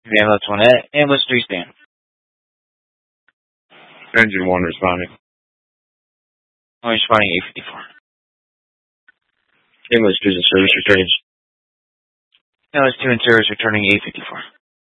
Ambulance 1, Ambulance 3 stand. Engine 1 responding. Only responding 854. Ambulance 2 is in service returning. Ambulance 2 in service returning 854.